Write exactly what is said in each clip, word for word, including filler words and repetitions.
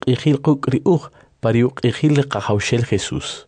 ijil quk riuj pariuk ijil qahawshel Jesús.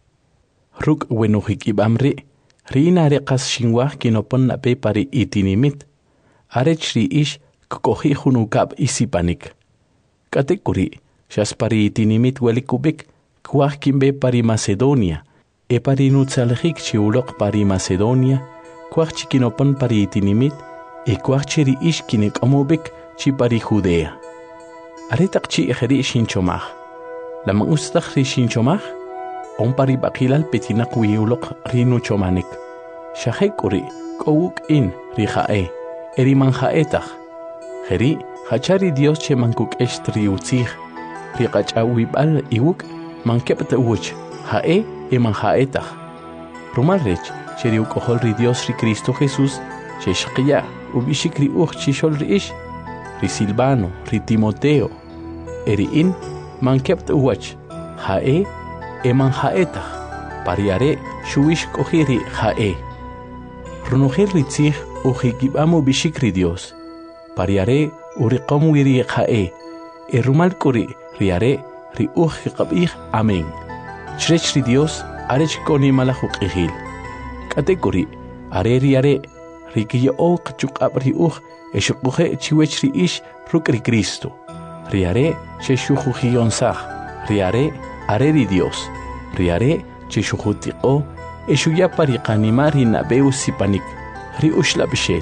Ruk wenujik ibamri, riina reqas shinwah kinopon nape pari itinimit, arech ri ish kukohi hunukab isipanik. Katekuri, shas pari itinimit welikubik, kuah kimbe pari Macedonia, e pari nutsalhik chiulok pari Macedonia, kuah chikinopon pari itinimit, e kuah chiri ish kinek amubik chi pari Judea. Aretak chi ejeri shinchomah. Lamang ustak ri shinchomah, on pari bakilal petinak wiulok rinu chomanik. Shahekuri, kowuk in rijae, eriman jaetach. Jeri, hachari Dios che mankuk estri utzig, riqacha wibal iwuk, mankepta uch, jae eman jaetach. Rumalrech, cheriuk ohol ri Dios ri Cristo Jesús, che shqiya, ubishik ri uch chishol ri ish, ri Silvano, ri Timoteo, eri in, mankepta uch, jae eman jaetach, pariare, shuish kohiri jae. Runujel ritzig ujikibamo bishikri Dios. Pariare uriqom wiri jae. E rumal kuri riare ri ujikabih amen. Chrech ri Dios arech koni malajuk ihil. Kate kuri are riare rikiyo ok chukab ri uj eshukuje chiwech ri ish rukri Cristo. Riare cheshujujionsaj. Riare are ri Dios. Riare cheshujutiko eshuya pariqanimar hinabeu sipanik, ri ushla bishel.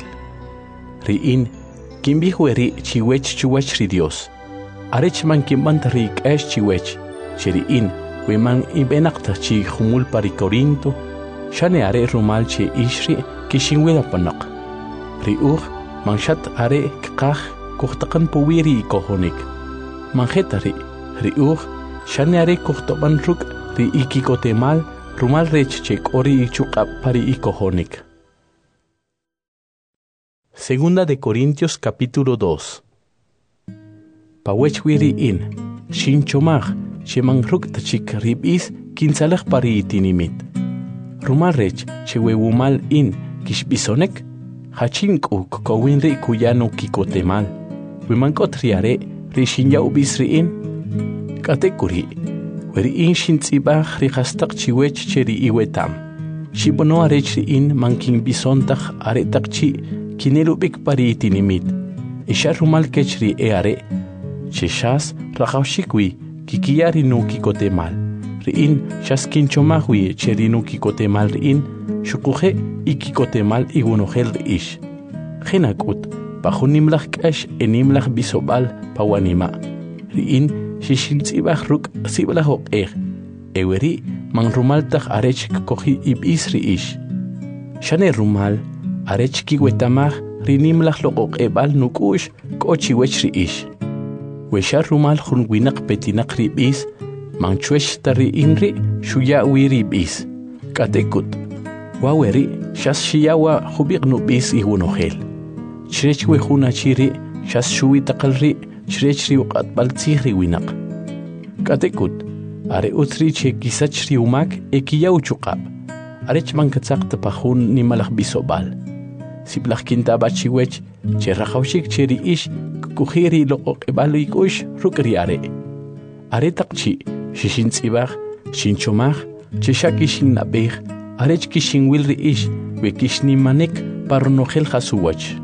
Ri in, kimbihueri chiwech chuwech ri Dios. Arech man kimbant ri kash chiwech, chiri in, weman ibenakta chi humul pari Corinto, shane are rumal che ishri kishinwela panak. Ri uj, manshat are kqaj kuhtakan puwiri ikohonik. Manjetari, ri uj, shane are kuhtoban ruk ri ikikotemal, rumal rech chek ori ichukap pari ikohonik. Segunda de Corintios capítulo dos. Pawech wiri in, shinchomach, sheman ruk tachik ribis kinsalach pari itinimit. Rumal rech chewewumal in, kishbisonek, hachinku kowinri kuyano kikotemal. Wimankot riare, rishinya ubisri in, katekuri. Weri in shintzibach rihastak chiwech cheri iwetam. Shibono arech in mankin bisontach aretak chi kinelubik pari itinimit. Isha rumal kechri e are. Cheshas rajawshikwi kikiyari nu kikotemal. Riin shas kinchomahwi cheri nu kikotemal riin shukuje ikikotemal igunohel riish. Genakut bajunimlach kash enimlach bisobal pawanima. Riin shishintzibach ruk siblahok eh. Eweri man rumaltach arech kohi ibis riish. Shane rumal arech kiwetamach rinimlach lokok ebal nukush kochi wech riish. Wesha rumal junwinak petinak ribis man chwesh tari inri shuya wiribis. Katekut. Waweri shas shiyawa hubik nubis ihunohel. Chrechwe hunachiri shas shuwi takalri chrechri uqatbal tzihri winak. Katekut. Are utri che kisachri umak ekiyaw chukab. Arech man katzak tapahun ni malach bisobal. Siblach kinta bachiwech che rajawshik cheri ish kuhiri lokok ebalu ikush rukriare. Are takchi shishintzibach shinchomach che shakishin nabeh arech kishin wilri ish we kishni manek parnohel hasuwach.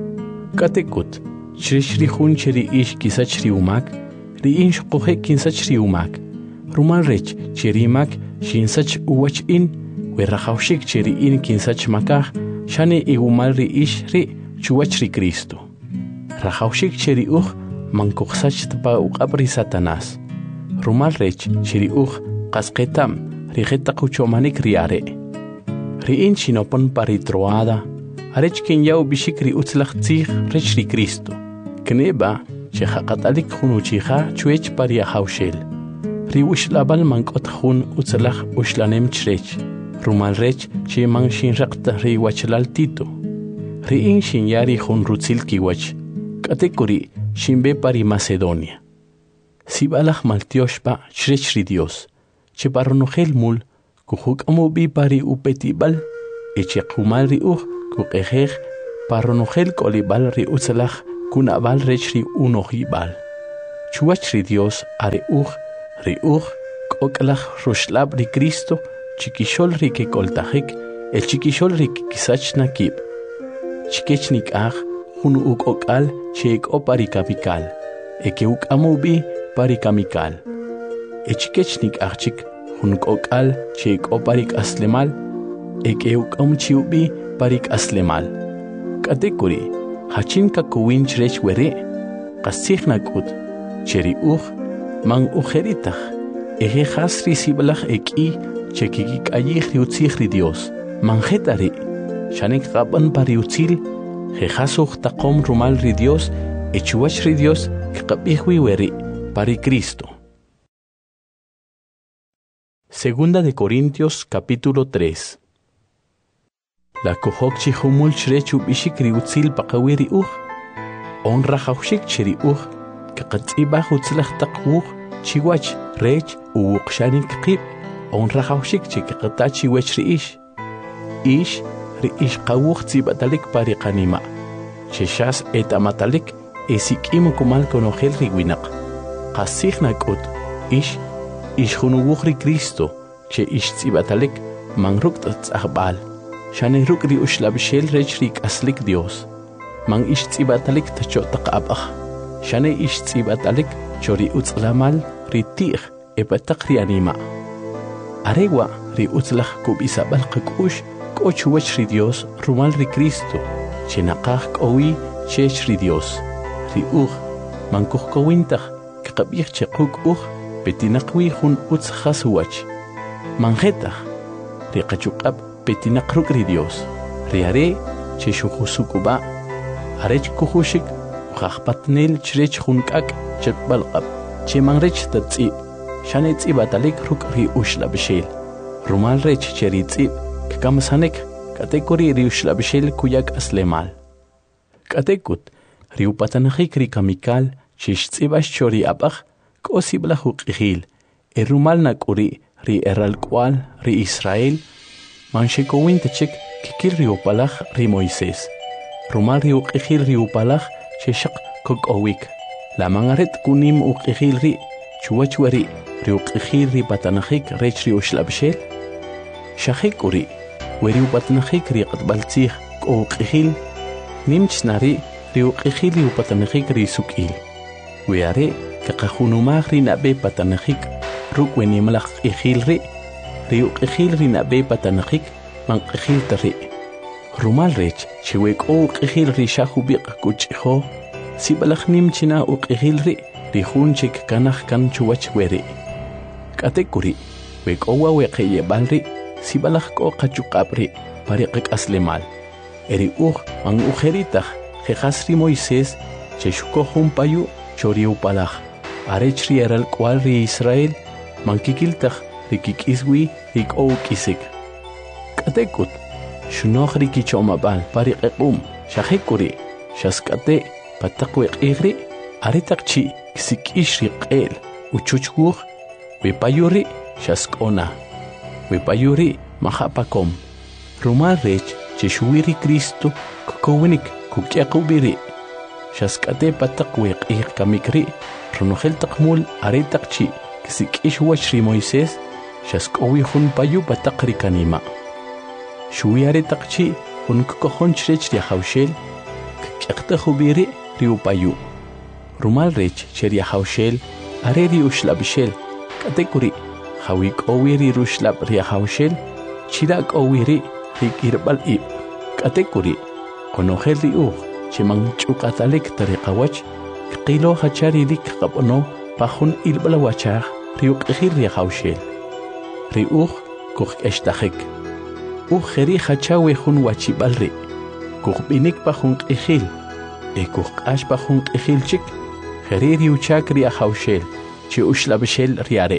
Katekut chreshri hun cheri ish kisachri umak ri insh kohe kinsachri umak. Rumal rech cherimak shinsach uwach in we rajawshik cheri in kinsach makah shane igumal ri ish ri chuwach ri Cristo. Rajawshik cheri uj mankuksach tpa uqabri Satanás. Rumal rech cheri uj qasqetam rijeta kuchomanik riare. Ri in shinopon pari troada arech kinyaw bishik ri utzlach tzig rech ri Cristo. Kneba chehaqatalik junuchiha chuech pari ahawshel. Ri ushlabal mankot jun utzlach ushlanem chrech. Rumal rech che man shinraqta ri wachlal tito. Ri in shinyari jun rutzil kiwach. Katekuri shimbe pari Macedonia. Sibalach maltioshpa chrech ri Dios. Che parnogel mul kujuk amubi pari upetibal. Eche kumal ri uj kukejej parnogel kolibal ri utzlach kunabal rech ri unohibal. chuach ri Dios are uj, ri uj, k'oklaj rushlab ri Cristo, chiquixol ri que coltajik, el chiquixol ri que kisach nakib. Chikech nikaj, jun uk okal, chek o parikamikal, e que uk amubi parikamikal. E chikech nikajchik, jun okal, chek o parik aslemal, e que uk amchiubi parik aslemal. Katekuri, hachin kakuwin chrech were, kasich nakut, cheri uj, man ujeritach, eje hasri siblach eki, chekikik ayich riutzich ri Dios, manjetari, shanek raban pariutzil, jejasuch taqom rumal ri Dios, echuach ri Dios, kikabihwi weri, pari Cristo. Segunda de Corintios capítulo tres. La kohok chihumul chrechu bishik riutzil pakawiri uj, onra haushik cheri uj, kakatzibah utzilach taqwuj, chiwach, rech, uwukshanik qib, onra haushik chikakatachi wech ri ish. Ish, ri ish qawuj tzibatalik pariqanima. Cheshas et amatalik, esikim kumal konogel riwinak. Qasich nakut, ish, ish hunuwuj ri Cristo, che ish tzibatalik, manruk tatzahbal. Shane ruk ri ushlabshel rech rik aslik Dios. Man ish tzibatalik tacho taqabach. Shane ish tzibatalik chori utzlamal ri tih epatak ri anima. Arewa ri utzlach kubisabal qakush kochuwach ri Dios rumal ri Cristo. Chenaqaj kowi chech ri Dios. Ri uj man kuhkowintach kakabich chekuk uj petinaqwi hun utzhasuwach. Manjetach ri qachukab petinaqruk ri Dios. Riare che shujusukuba. Arech kuhushik uqaqpatnel chrech hunkak chetbalqab. Che manrech tatzib. Shane tzibatalik ruk ri ushlabshel. Rumal rech cheri tzib. Kkamsanek katekuri ri ushlabshel kuyak aslemal. Katekut ri upatanajik ri kamikal chish tzibash chori abach kosibla huqihil. E rumal nakuri ri eralkwal ri Israel. Manshekowin techik kikil ri upalaj ri Moisés. Rumal ri uqihil ri upalaj cheshaq kokowik. La mangaret kunim uqihil ri chuachwari ri uqihil ri patanajik rech ri ushlabshel. Shahikuri weri upatanajik ri qatbaltzih uqihil nimchnari ri uqihil ri upatanajik ri sukil. Weare kaqahunumaj ri nabe patanajik ruk wenimlaq ihil ri ri uqihil ri nabe patanajik manqihil tari. Rumal rech chiwek uqihil ri shahubiq kuchho sibalaj nimchina uqihil ri ri hunchik kanaj kan chuwach weri. Katekuri wek owa weqeye balri sibalaj ko qachuqabri pariqik aslemal. Eri uj man ujeritach jejasri Moisés cheshuko humpayu chori upalaj. Arech ri eral kwal ri Israel man kikiltaj ri kikiswi ri kisik. Katekut shunoj ri kichomabal pariqiqum shahikuri shaskate pataqweq igri aritaqchi kisikish ri qel uchuchguj wipayuri shaskona. Wipayuri mahapakom. Rumal rech cheshuwiri Cristo kukowinik kukyaqubiri. Shaskate pataqweq ig kamikri runojel taqmul aritaqchi kisikish wach ri Moisés shaskowi hun payu pataqri kanima. Shuwi aritaqchi hun kukohon chrech ri hawshel kyaqtajubiri ri upayu. Rumal rech cherya hawshel are ri ushlabshel katekuri hawik owiri rushlab ri hawshel chirak owiri ri kirbal ib. Katekuri konojel ri uj chemang chukatalik tariqawach qilo hachari lik qabono pahun ilbala wachaj ri uqihil ri hawshel. Ri uj kuj eshtajik. Uj jeri hachawe hun wachibalri. Kuj binik pahun qihil. E kuj qash pahun qihil chik. Jeri ri uchak ri hawshel. Chi ushlabshel riare.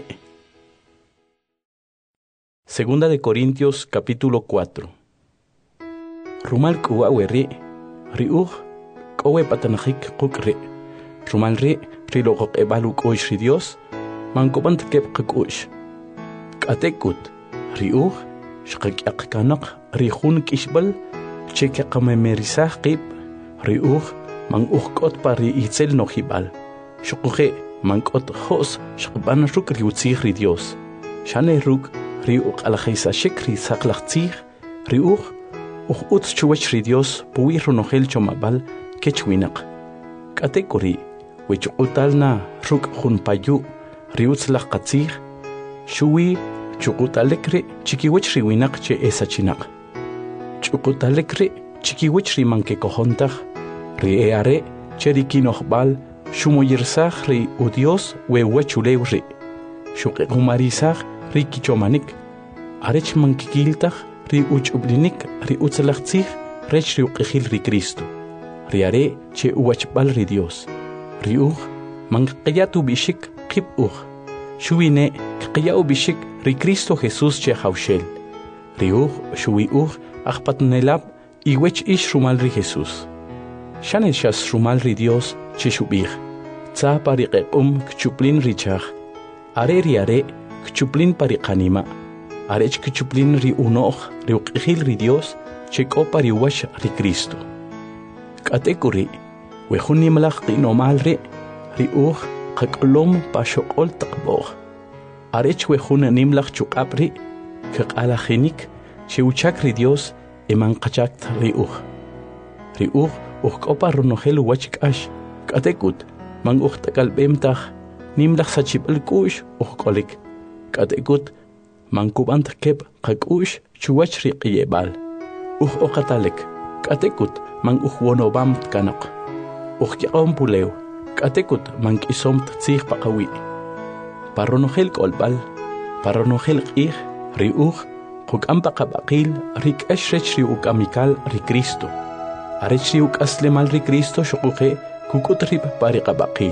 Segunda de Corintios capítulo cuatro. Rumal kuwa weri. Ri uj kowe patanajik kukri. Rumal ri ri logok ebaluk oish ri Dios. Mankobant kep kukush. Katekut ri uj shqakyaq kanaq ri hun kishbal cheke qamemerisaj qib ri uj man uj kot pa ri itzel nojibal. Shukuje mankot hos shqban ruk riutzig ri Dios. Shane ruk riuq alajisa shikri saqlaqtzig riuq uq utz chuwach ri Dios puwi runogel chomabal kechwinaq. Katekuri wichuqtalna ruk junpayu riutzlaq qatzig shuwi chuqutalekri chikiwich riwinaq che esachinaq. Chuqutalekri chikiwich rimanke kojontaq ri eare cherikinoqbal shumoyirsaq ri u Dios wewachulew ri shuqiqumarisaq ri kichomanik arech mankikiltaq ri uchublinik ri utzlaqtzig rech ri uqijil ri Cristo ri are che uwachbal ri Dios ri uq mankqiyatu bishik qib uq shuwine qiyau bishik ri Cristo Jesús che hawshel ri uq shuwi uq aqpatnelab iwech ish rumal ri Jesús Shanel shas rumal ri Dios che shubig tsa pari qequm kchuplin richaq are ri are kchuplin pari qanima arech kchuplin ri unoq ri uqijil ri Dios che ko pari wash ri Cristo katekuri wejuni malaq qinomal ri ri uq qaqlom pashoqol taqbog arech wejun nimlaq chuqapri qalajinik che uchak ri Dios eman qachakt ri uq ri uq uqopa runogel wachkash katekut man uqtakalbemtaj nimlaq sachibal kush uqkolik katekut man kubant kep qakush chuwach ri qiyebal uq oqatalek katekut man uqwonobam kanaq uqyaqom pulew katekut man kisomt tsig paqawi paronogel kolbal paronogel qih ri uq quk'ampa qabaqil ri k'ashrech ri ukamikal ri Cristo arech ri uk'aslemal ri Cristo shuquqe kuk'utrib pari qabaqil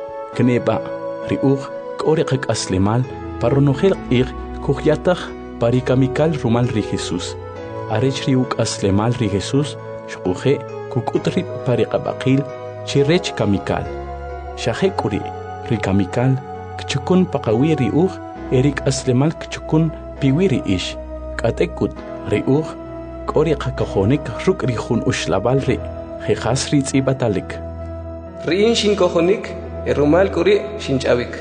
kneba ri uq k'ori qak'aslemal paronogel q'ij kujyataq pari kamikal rumal ri Jesús arech ri uk'aslemal ri Jesús shuquqe kuk'utrib pari qabaqil chirech kamikal shaje k'uri ri kamikal kchukun paqawi ri uq erik aslemal kchukun piwi ri ish katekut ri uq k'ori qakajonik ruk' ri jun uxlabal ri jejas ri tz'ibatalik Rin shinkojonik erumal k'uri shinch'awik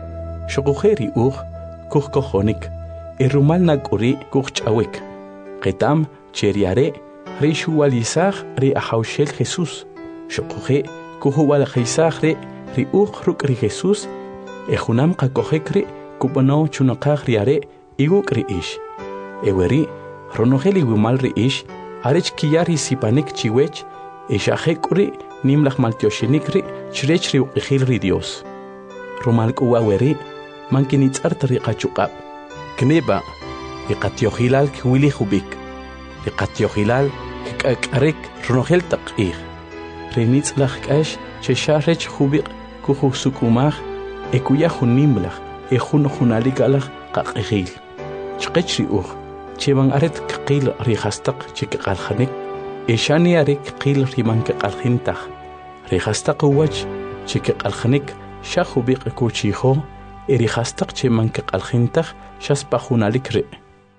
shuquqe ri uq kujkojonik erumal na k'uri kujch'awik qetam cheriare ri xuwalisaj ri ahawshel Jesús shuquqe kujuwalajisaj ri ri uq ruk' ri Jesús ejunam qakojek ri kub'ono chunaqaj ri are iwuk' ri ish eweri ronogel iwimal ri ish arech kiyar isipanik chiwech eshaje k'uri nimlaj maltioxinik ri chrech ri uqijil ri Dios rumal k'uwaweri mankinitz'art ri qachuqab kneba ri qatioxilal kwili jubik ri qatioxilal k'ak'arek ronogel taq'ij ri nitz'laj k'ax chexarech jubiq kujusukumaj ekuya jun nimlaj ejun junalik alaj qaq'ijil chqech ri uq cheban aret qil ri hastaq chikqaljanik eshani arek qil ri manqaljintaj ri hastaq wach chikqaljanik shajubiq kuchijo eri hastaq che manqaljintaj shaspa junalik ri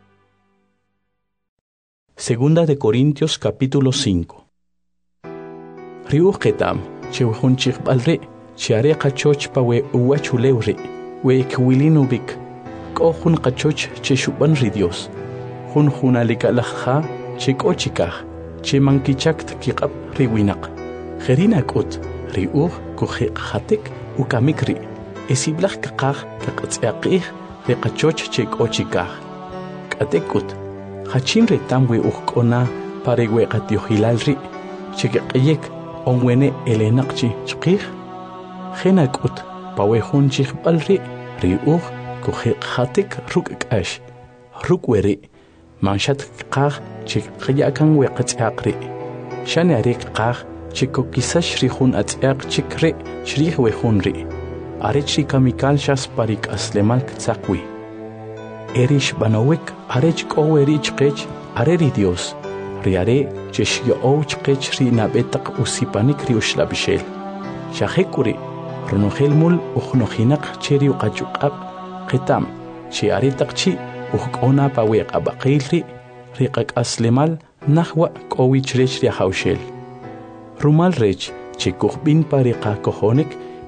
Segunda de Corintios capítulo cinco ri uq qetam che jun chiqbal ri chiare qachoch pa we uwachulew ri we kwilinu-bik k'o jun qachoch che xuban ri Dios jun junalikalajja che k'o chikaj che mankichakt kiq'ab ri winaq jerina k'ut ri uq kujiqjatik ukamik ri esiblaj kaqaj kaq'atz'yaq'ij ri qachoch che k'o chikaj k'ate k'ut jachin retam we uq k'ona pare we qatioxilal ri che q'eyek onwene elenaq chi chqij jena k'ut pa we jun chijb'al ri ri uq kujiqjatik ruk' k'ax ruk' weri manshat qaj che qyakan we qatz'yaq ri shane are qaj che kokisash ri jun atz'yaq chik ri chrij we jun ri are chi kamikal shas parik aslemal ktzaqwi erish banowik are k'o weri chqech are ri Dios ri are che shyo'ow chqech ri nab'etaq usipanik ri uxlab'ixel shaje k'uri ronogel mul uqnojinaq che ri uqachuq'ab qetam che are taq chi uqk'ona pa we q'ab'aqil ri ri qak'aslemal najwa k'owi chrech ri ahawshel rumal rech che kujb'in pa ri qakojonik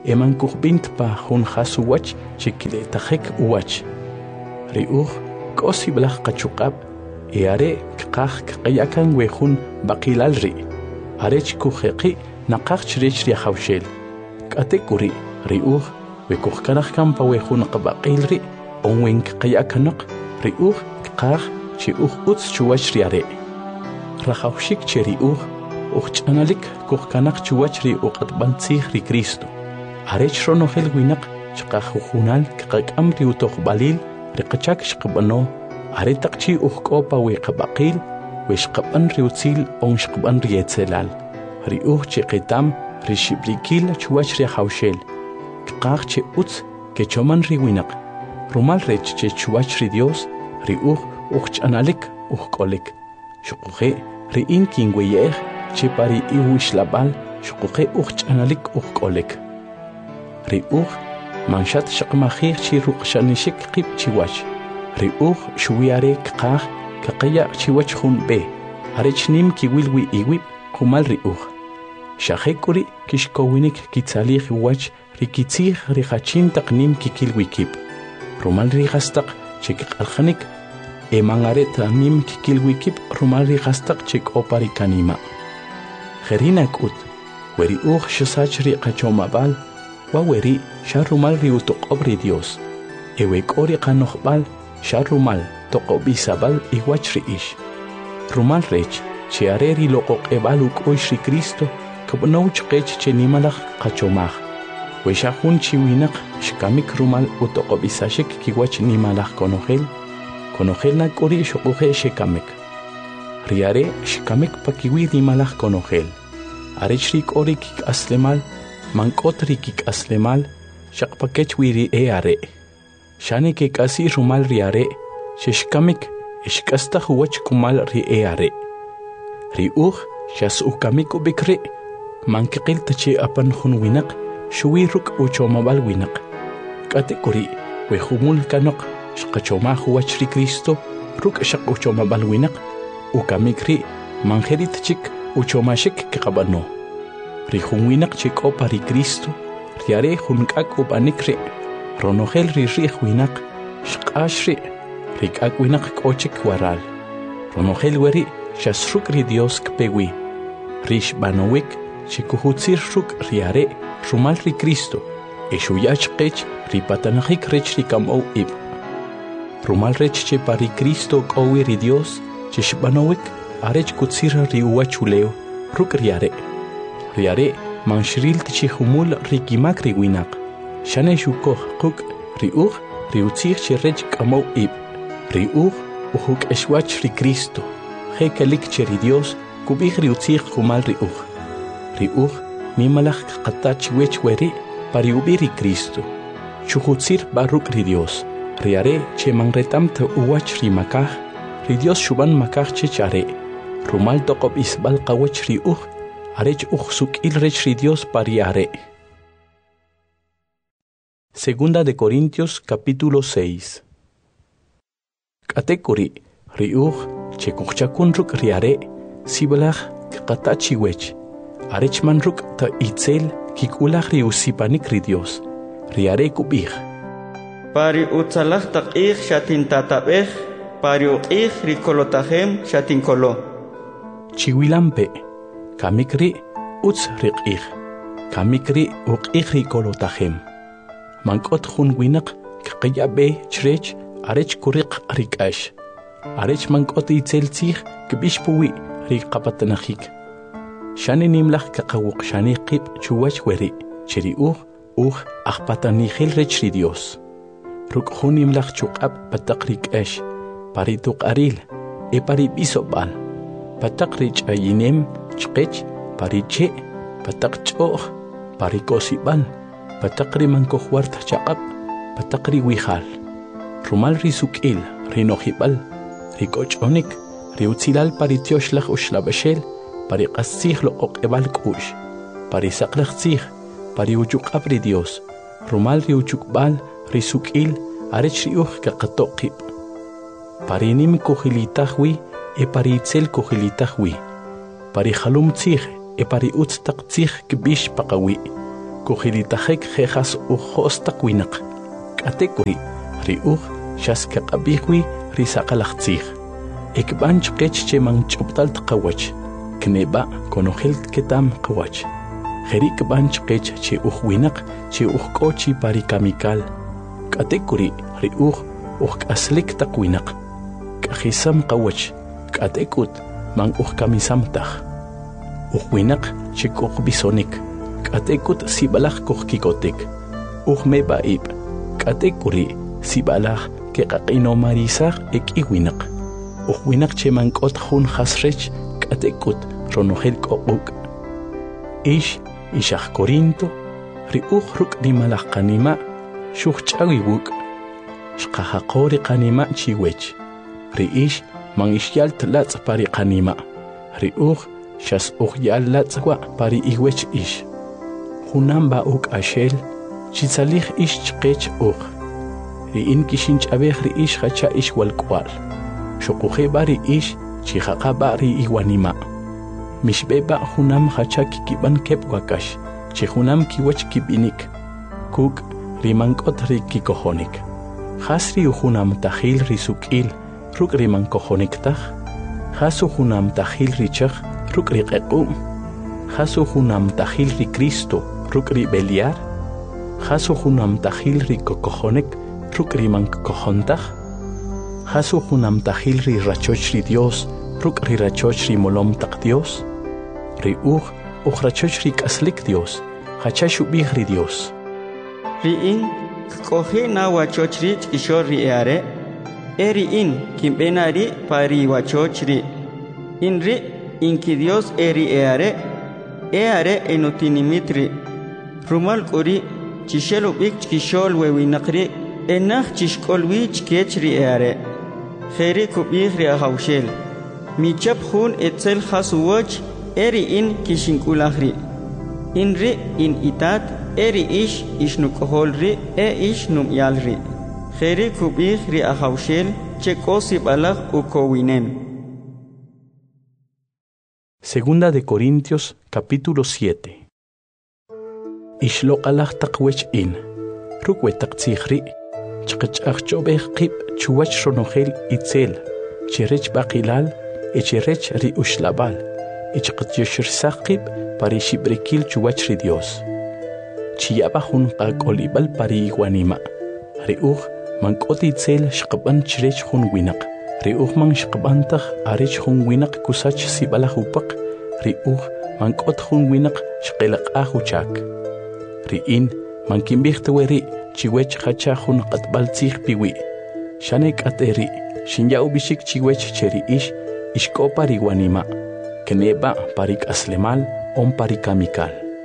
eman kuhbint pa hun hasu wach chikile tajek uwach. Riuj kosi blah kachuqab e are kqaj kqayakan wehun baqilal ri. Arech kujeqi naqaj chrech ri hawshel. Kate kuri riuj we kuhkanaj kan pa wehun qabaqil ri onwen kqayakanaq riuj kqaj chi uj utz chuwach ri are. Rajawshik che riuj uqch'analik kuhkanaq chuwach ri uqatbantzij ri Cristo. Arech ronojel winak chqajujunal kqak'am ri utojbalil ri qachak shqabano are taqchi uqopa we qabaqil we shqaban ri utzil on shqaban ri etzelal ri uj chiqitam ri shibrikil chuwach ri hawshel kqaj che utz ke choman ri winak rumal rech che chuwach ri Dios ri uj uqch'analik uqolik shuquje ri in kingweyej che pari iwishlabal shuquje uqch'analik uqolik ri uj manshat shaqmajij chi ruqshanishik qib chiwach ri uj shuwiare kqaj kaqaya chiwach jun be arech nim kiwilwi iwib qumal ri uj shajekuri kishkowinik kitzalij wach ri kitzij ri hachin taq nim kikilwi kib rumal ri gastaq chik qaljanik emangaret nim kikilwi kib rumal ri gastaq chik opari kanima jerina kut weri uj shasach ri qachomabal waweri sharumal ri utoqobri Dios ewe kori qanoqbal sharumal toqobisabal iwach ri ish rumal rech chiare ri loqoqebal uqoish ri Cristo kabnouch qech chenimalaj qachomaj we shajun chiwinaq shkamik rumal utoqobisashik kiwach nimalaj konojel konojel na kori shuquje shikamik riare shkamik pakiwi nimalaj konojel arech ri kori kik aslemal mankotri kik aslemal shaqpakech wiri e are shani ke kasi rumal ri are shishkamik ishkasta huwach kumal ri e are ri uj shas ukamik ubikri mankqil tachi apan hun winaq shuwi ruk uchomabal winaq kate kuri we humul kanaq shqachoma huwach ri Cristo ruk shaq uchomabal winaq ukamik ri manjerit chik uchomashik qabano ri junwinaq chik opa ri Cristo riare junk'ak upanik ri ronojel ri rij winaq shq'ax ri ri k'ak winaq k'ochik waral ronojel weri xasruk ri Dios kpewi ri xbanowik chikujutzir ruk riare rumal ri Cristo e xuyach qech ri patanajik rech ri kam'ow ib rumal rech che pa ri Cristo k'owi ri Dios che xbanowik arech kutzir ri uwachuleo ruk riare riare manshiril tichi humul rikimak ri winaq shane shukoj quk ri uj ri utzij chi rech k'amow ib ri uj ujuk eshwach ri Cristo jekalik che ri Dios kubij ri utzij kumal ri uj ri uj nimalaj qatach wech weri pari ubi ri Cristo chujutzir baruk ri Dios riare che manretam ta uwach ri makaj ri Dios shuban makaj che chare rumal toqob isbal qawach ri uj arech uxuk il rech ri Dios pariare. Segunda de Corintios capítulo seis. Katekuri riuj chekuchakun ruk riare sibalaj katachi wech arech man ruk ta itzel kikulaj ri usipanik ri Dios riare kubij pari utzalaj taqij shatin tatabej pari uqij ri kolotajem shatin kolo chiwilampe kamikri utz riqij kamikri uqij ri kolotajem mankot jun winaq kqiyabe chrech arech kuriq rikash arech mankot itzel tzij kbishpuwi ri qapatanajik shani nimlaj kaqawuq shani qib chuwach weri chiri uj uj ajpatanijil rech ri Dios ruk jun nimlaj chuqab pataq rikash pari tuqaril e pari bisobal pataq rich ayinem chqech pari che pataq ch'oj pari kosibal pataq ri mankojwart chaqab pataq ri wijal rumal ri suk'il ri nojibal ri k'och'onik ri utzilal pari tioxlaj uxlabexel pari qastzij lo oq'ebal k'u'x pari saqlaj tzij pari uchuq'ab ri Dios rumal ri uchukbal ri suk'il arech ri uj kaqatoqib pari nim kujilitaj wi e pari itzel kujilitaj wi pari jalum tzij e pari utz taq tzij kbix paqawi kuhilitajek jejas ujosta kuinak. Katekuri ri uj shaska qabihwi ri saqalaqtzij. Ekbanch qech che man chuptal tqawach. Kneba konojel ketam qawach. Jerik banch qech che uj winak che uj kochi pari kamikal. Katekuri ri uj uj aslik taqwinak. Kahisam qawach. Katekut man uj kamisamtaj. Uj winak che uj bisonik. Katekut sibalaj uj kikotek. Uj mebaib. Katekuri sibalaj ke qaqino marisaj ek iwinak. Uj winak che man qot jun hasrech katekut ronojel qoquk. Ish ishaj Corinto ri uj ruk rimalaj qanima xuj ch'awi wuk. Shqajaqori qanima chiwech. Ri ish man ishyal tlatz pari qanima. Ri uj shas uj yal latzwa pari iwech ish. Junam ba uk ashel chitzalij ish chqech uj. Ri in kishin ch'abej ri ish hacha ish walkwal. Shokuje bari ish chijaqa bari iwanima. Mishbeba junam hacha kikiban kep wakash. Chi junam kiwach kibinik. Kuk rimankot ri kikohonik. Hasri junam tajil ri sukil ruk riman kohonik taj. Hasu junam tajil ri chaj ruk ri qequm. Hasu junam tajil ri Cristo ruk ri beliar. Hasu junam tajil ri kokohonik ruk riman kohontaj. Hasu junam tajil ri rachoch ri Dios ruk ri rachoch ri molom tak Dios. Ri uj uj rachoch ri kaslik Dios hacha shubij ri Dios. Ri in kohi na wachoch ri ishor ri eare. Eri in kimbenari pari wachoch ri. In ri in ki Dios eri eare. Eare enutinimitri. Rumal kuri chishelo bik chishol wewinakri. Enach chishkol wich kechri eare. Kheri kubih ri ahaushel. Michap hun etzel hasuwach eri in kishinkulahri. In ri in itat eri ish ishnukohol ri e ish num yalri. Kheri kubih ri ahaushel chekosi balach ukowinem. Segunda de Corintios capítulo siete. Ishloqalach taqwech in. Rukwe taqtzihri. Chqachachobeh qib chuwach ronojel itzel. Cherech baqilal echerech ri ushlabal. Ichqatyoshir saqib pari shibrikil chuwach ri Dios. Chiyaba hun qaqolibal pari iguanima. Ri uj mankot itzel shqaban chirech hun winak. Ri uj man shqabantaj arech hun winak kusach sibalaj upak. Ri uj mankot hun winak shqelaqaj uchak. Ri in mankimbijteweri chiwech hacha hun qatbal tzij piwi. Shanek ateri shinya ubishik chiwech cheri ish ishko pari wanima. Keneba parik aslemal on parikamikal.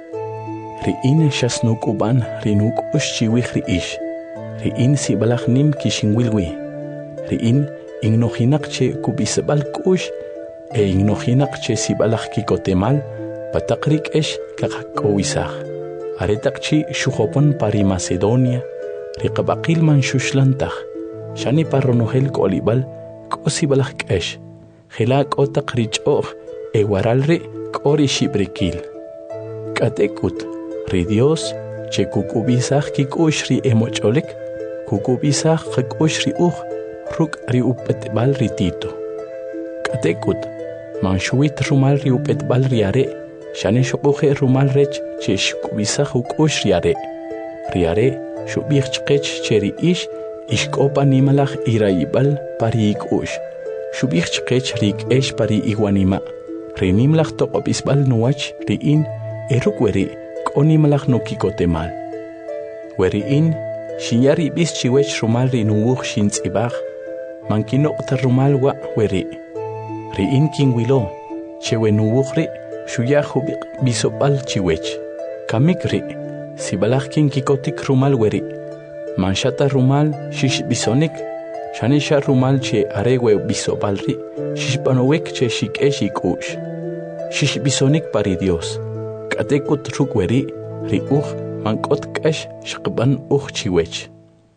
Ri in shasnuk uban rinuk ush chiwich ri ish. Ri in sibalaj nim kishinwilwi. Ri in ignojinak che kubisabal kush e ignojinak che sibalaj kikotemal patakrik esh kakakowisaj. Aretakchi shujopon pari Macedonia, riqabaqil man shushlantaj, shani parronojel kolibal, kosibalaj kesh, jelak otak richoj, ewaralri kori shibrikil. Katekut, ri Dios, che kukubisaj kikush ri emocholek, kukubisaj kikush ri uj, ruk ri upetbal ri Tito. Katekut, man shuit rumal ri upetbal ri are, shani shokuje rumal rech che shkubisaj ukush riare. Riare shubij chqech cheri ish ishkopa nimalaj iraibal pari ikush. Shubij chqech rik esh pari iguanima. Rinimlaj toqopisbal nuach ri in erukweri konimalaj nokikotemal. Weri in shinyari bis chiwech rumal ri nuuj shintzibaj. Mankinokta rumal wa weri. Ri in kinwilo chewe nuuj ri shuyajubik bisopal chiwech. Kamikri, sibalaj kin kikotik rumal weri. Manshata rumal shish bisonik. Shanisha rumal che arewe bisobalri. Shish banowek che shikesh ikush. Shish bisonik pari Dios. Katekut rukweri, ri uj mankot kesh shqban uj chiwech.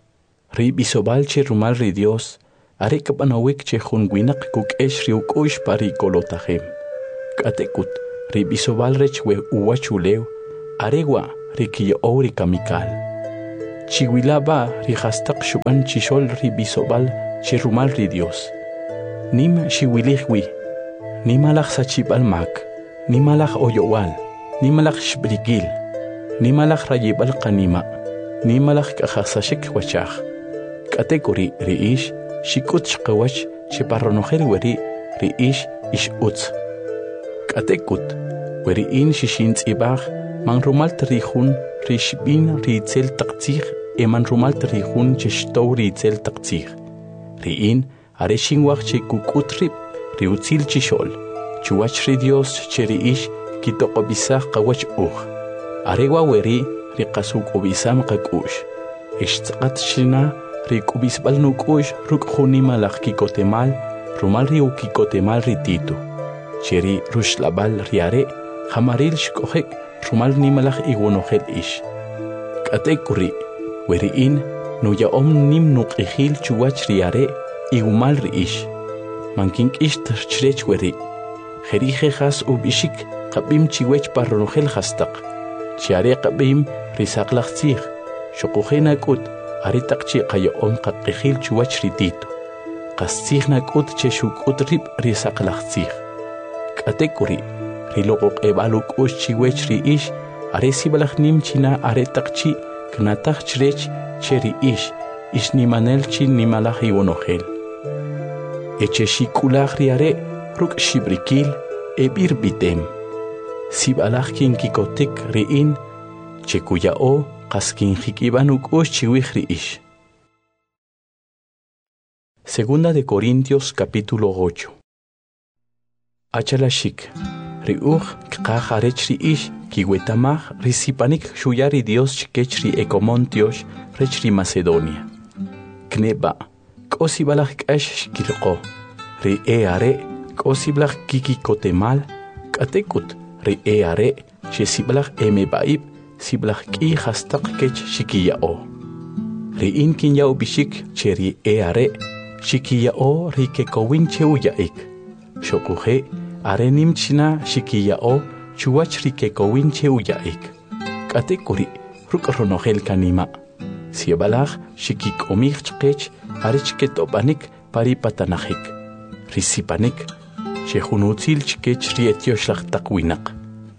Ri bisobal che rumal ri Dios. Arek banowek che junwinak kukesh ri ukush pari kolotajem. Katekut, ri bisobal rech we uwachuleu. aregua rikiyo ri kamikal. Chihuilaba ri hastak shuban chishol ri bisobal chirumal ri Dios. Nim shiwilihwi, nimalach sachibal mak, nimalach oyowal, nimalach shbrigil, nimalach rayibal kanima, nimalach kahasashik wachach. Kategori ri ish, shikut shkawach, chiparronojer weri ri ish ish utz. Katekut, weri in shishins ibach, man rumal trihun, rishbin ritzel takzich, e man rumal trihun chishtow ritzel takzich. Ri in, are shingwach che kukutrip, riutzil chishol, chuach ri Dios che ri ish, kitokobisach kawach uch. Aregwa weri, ri kasuk obisam kakush. Ishtzat shina, ri kubisbal nukush, ruk hunimalach kikotemal, rumal ri ukikotemal rititu. Cheri rushlabal riare, hamaril shkohek, rumal nimalach igunohel ish. Katekuri, weri in, nuya om nim nuk ihil chuach riare, igumal ri ish. Mankink ish terchrech weri. Jerije has ubishik, kabim chiwech parronohel hastak. Chiare kabim risaklach tzich. Shokuhena kut, aritak chi kayo om kakihil chuach rititu. Kastzich na kut che shukut rip risaklach tzich. Katekuri, rilokok ebaluk ush chiwech ri ish, are sibalach nim china are takchi, knatach chrech cheri ish, ish nimanel chi nimalach igunohel. Eche shikulach riare, ruk shibrikil, ebir bitem. Sibalach kin kikotik ri in, chekuya o, kaskin hikibanuk ush chiwich ri ish. Segunda de Corintios capítulo ocho. Achalashik, riuch kkajarech ri ish, kiwetamach risipanik shuyari Dios chikech ri ekomontiosh, rech ri Macedonia. Kneba, kosibalach kash shkilko, ri eare, kosiblach kikikotemal, katekut, ri eare, shesiblach emebaib, siblach ki hastak kech shikiyao. Ri in kinyao bishik che ri eare, shikiyao ri kekowin cheuyaik. Shokuhe, arenim china shikiyao, chuach rikekowin cheuyaik. Katekuri, rukronohel kanima. Siebalach, shikikomich chkech, arichketopanik, paripatanahik. Risipanik, shehunutzil chkech rietioslach takwinak.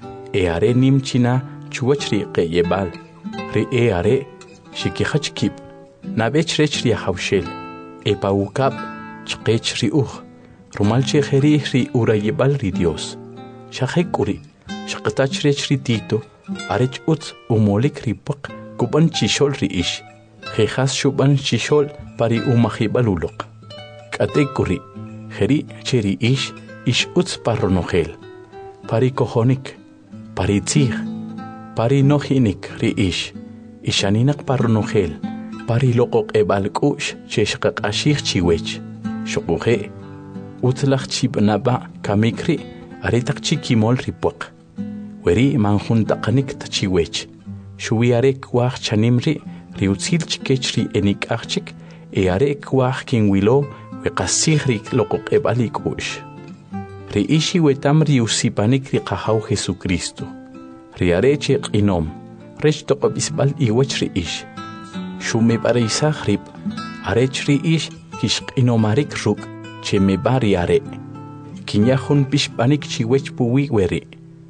E arenim china, chuach rikeyebal. Ri e are, shikihachkip, nabech rech riahaushel. E paukap, chkech riuch. Rumal che jeri ri urayebal ri Dios. Shahekuri, shakatach rech ri tito, arech utz umolik ri pak, kuban chishol ri ish. Jejas shuban chishol pari umahibalulok. Katekuri, jeri cheri ish, ish utz parronohel. Pari kohonik, pari tzig, pari nohinik ri ish. Ishaninak parronohel, pari lokok ebalkush, cheshkak ashich chiwech. Shokuhe, utlach chibnaba kamikri aritak chikimol ripuak. Weri manjuntakanik tachiwech. Shuiarek wach chanimri riutzil chikech ri enik achik e arek wach kinwilo wekasihri lokok ebalik ush. Ri ishi wetam riusipanik ri kahaw Jesucristo. Ri areche inom, rech tokobisbal iwech ri ish. Shume pareisach rip, arech ri ish kishk inomarik ruk. Che me bariare, kinyahun pishpanik chiwech puwi weri.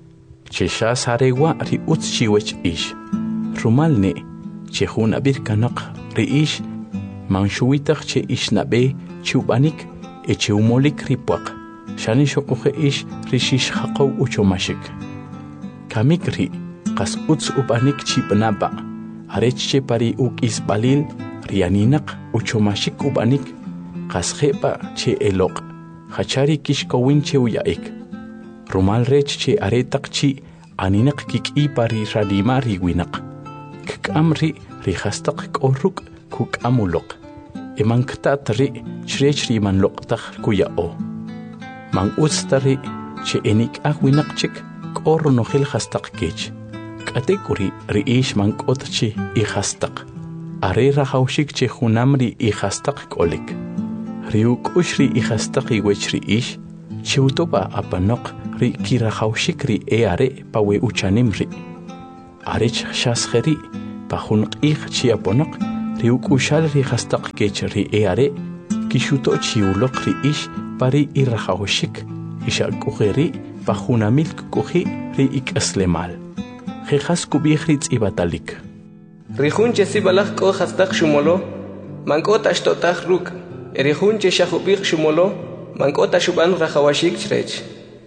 Che shas aregwa ri utz chiwech ish. Rumalne, che hun abir kanak ri ish, manshuitach che ish nabe, chubanik, e che umolik ripuak. Shani shokuche ish rishish hakaw uchomashik. Kamik ri, kas utz ubanik chibnaba, arech che pari uk isbalil, rianinak uchomashik ubanik. Kasjepa che elok, hachari kishkowin che uyaik. Rumal rech che aretak chi aninak kiki pari radima riwinak. Kakamri rihastak koruk kukamulok. Emanktat ri chrech riman loktak kuyao. Mang ustari che enik akwinak chik koronohel hastak kech. Katekuri ri ish mankot chi ihastak. Are rahaushik che hunamri ihastak kolik. Riuk ushri ihastaki wechri ish, chiutoba apanok ri kirahaushik ri eare pawe uchanimri. arech shasgeri pajun q'ij chiaponaq ri uk'uxal ri jastaq kech ri eare kishuto chiuloq ri ish pari irajawxik ixak'ujeri pajunamil kukuji ri ik'aslemal jejas kubij ri tz'ibatalik Rijun che sibalaj k'o jastaq xumolo mank'o taxtotaj ruk' erijun che xajub'ij xumolo mank'o taxub'an rajawashik chrech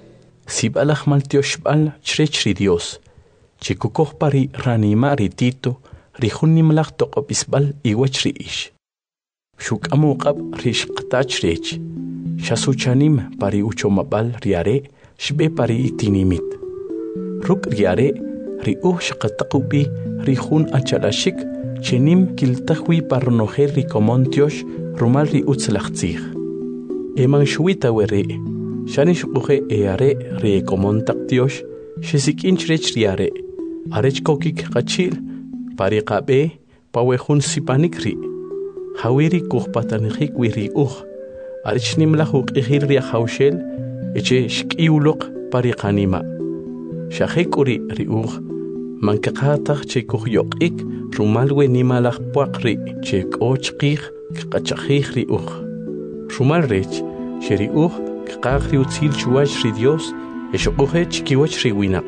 sibalaj maltioxb'al chrech ri Dios chikukoj pari ranima ri Tito rijun nimlaj toq'opisb'al iwach ri ix xuk'amuq'ab ri xqtach rech xasuchanim pari uchomab'al riare xb'e pari itinimit ruk' riare ri uj xaqataqub'i rijun achalaxik chenim kiltajwi parnojer ri komon tiox rumal ri utzlaj tzij eman xuwita were xani xuquje eare ri komon taq tiox xesik'inch rech riare arech kokik qachil pari qab'e pawejun sipanik ri hawiri kujpatanijik wi ri uj arech nimlaj uq'ijil ri ajawxel eche xk'iwloq pari qanima xajek'uri ri uj mankaqataj che kujyoq'ik rumal we nimalaj puaq ri che k'o chqij kqachajij ri uj rumal rech che ri uj kqaj ri utzil chuwach ri Dios e xoquje chikiwach ri winaq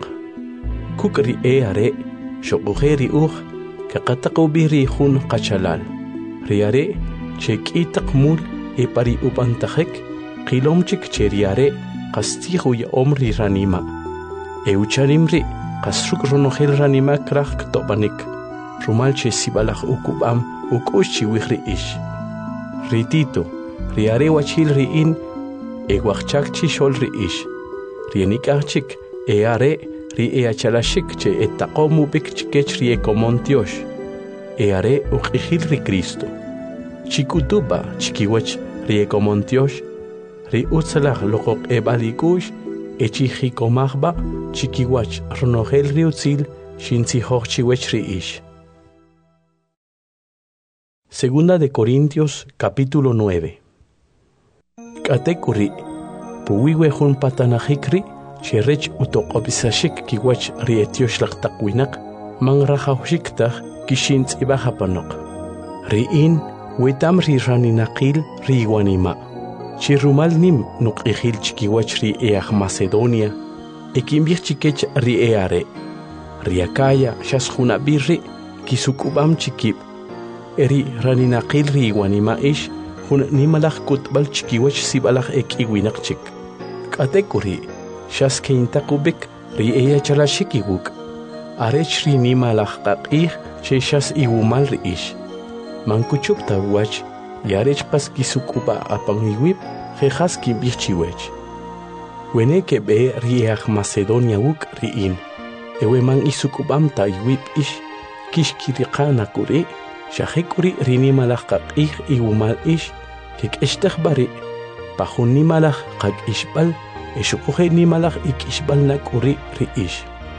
kuk' ri e are xoquje ri uj kaqataqub'i ri jun qachalal ri are che k'itaq mul e pari upantajek qilomchik che ri are qastij uya'om ri ranima e ucharim ri qasruk ronojel ranima kraj kto'panik rumal che sibalaj ukub'am uk'ux chiwij ri ix ri Tito ri are wachil ri in e waqchak chi xol ri ix ri nik'ajchik e are ri e achalaxik che e taqomub'ik chikech ri e komon tiox e are uq'ijil ri Cristo chikutupa chikiwach ri e komon tiox ri utzlaj loqoq'eb'al ik'u'x e chijikomajba chikiwach ronojel ri utzil xintzijoj chiwech ri ix. Segunda de Corintios capítulo nueve. K'atek'uri puwiwe jun patanajik ri xerech utoq'opisashik kiwach ri e tioxlaj taq winaq manrajawxiktaj kixintz'ibaj apanoq ri in wetam ri raninaqil ri iwanima chi rumal nim nuq'ijil chikiwach ri e aj Macedonia e kimb'ij chikech ri e are ri Acaya xasjunab'ij ri kisuk'ub'am chikib' eri raninaqil ri iwanima ix jun nimalaj kutb'al chikiwach sibalaj e k'iwinaq chik k'atek'uri xaskeyntaqub'ik ri e achalaxik iwuk' arech ri nimalaj qaq'ij che xas iwumal ri ix mankuchupta wach yarech pas kisuk'uba apan iwib jejas kimb'ij chiwech wene keb'e ri e aj Macedonia wuk' ri in ewe man isuk'ub'am ta iwib ix kixkiriqana k'uri xajek'uri ri nimalaj qaq'ij iwumal ix kek'extaj bari pajun nimalaj qak'ixb'al e xuquje nimalaj ik'ixb'al nak'uri ri ix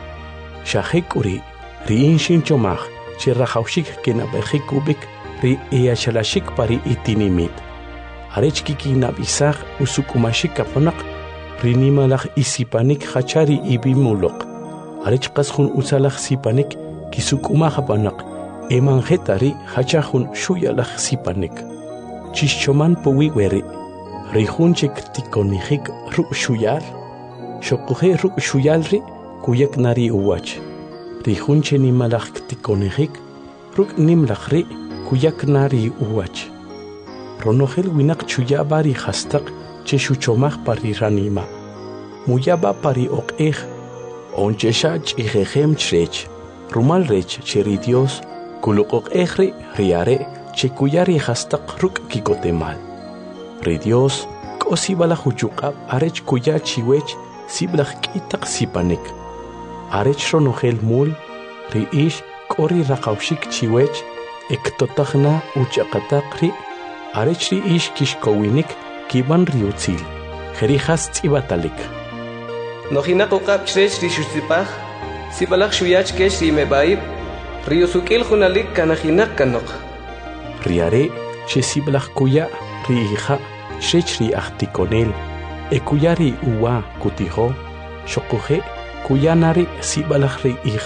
xajek'uri ri in xinchomaj che rajawxik kenab'ejik ub'ik ri e achalaxik pari itinimit arech kikinab'isaj usuk'umaxik apanaq ri nimalaj isipanik jachari ibimuloq arech qas jun utzalaj sipanik kisuk'umaj apanaq eman jetari hacha jun xuyalaj sipanik chixchoman puwi weri ri jun che ktikonijik ruk' xuyal xoquje ruk' xuyal ri kuyak nari uwach ri jun che nimalaj ktikonijik ruk' nimlaj ri kuyak nari uwach ronojel winaq chuyaba ri jastaq che xuchomaj pari ranima muyaba pari oq'ej onchexa ch'ijejem chrech rumal rech che ri Dios kuluqoq'ej ri ri are che kuya ri jastaq ruk' kikotemal ri Dios k'o sibalaj uchuq'ab' arech kuya chiwech siblaj k'itaq sipanik arech ronojel mul ri ix k'o ri raqawxik chiwech ektotajna uch'aqataq ri arech ri ix kixkowinik kib'an ri utzil jeri jas tz'ibatalik Nojinaq uqab' chrech ri xutzipaj sibalaj xuyach kech ri meb'ayib ri usuk'il junalik kanajinaq kanoq ri are che siblaj kuya ri ija chrech ri ajtikonel e kuya ri uwa kutijo xoquje kuya nari sibalaj ri ija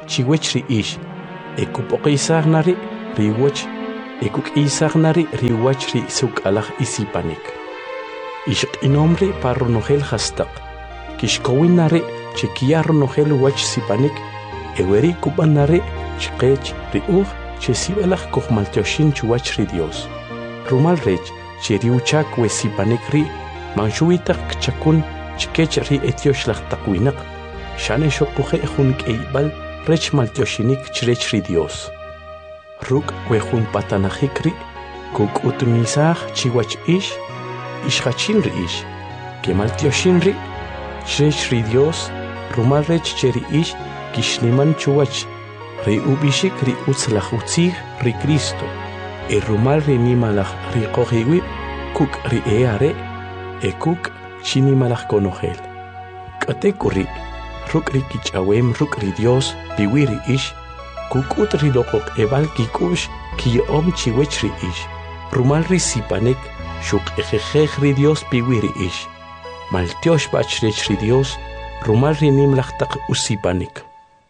chiwech ri ish ekupoqisaq nari riwach ekuk'isaq nari riwach ri suk'alaj isipanik ixq'inomri pa ronojel hastaq kixkowin nari chekiya ronojel wach sipanik eweri kupan nari chqech ri uj che sibalaj kojmaltioxin chuwach ri Dios rumal rech che riuchak we sipanik ri manshuitaq kchakun chkech ri etioxlaj taqwinaq shane xoquje jun k'eybal rech maltioxinik chrech ri Dios ruk we jun patanajik ri kuk'utmisaj chiwach ish ixjachin ri ish que maltioxin ri chrech ri Dios rumal rech che ri ish kixniman chuwach ri ubishik ri utzlaj utzij ri Cristo e rumal ri nimalaj ri qojiwi kuk ri eare e kuk chinimalaj konojel k'atekuri ruk ri kich'awem ruk ri Dios piwi ri ish kuk'ut ri loqoq ebal kik'ux kiyom chiwech ri ish rumal ri sipanek xuq ejejej ri Dios piwi ri ish maltiox bachrech ri Dios rumal ri nimlaj taq usipanik.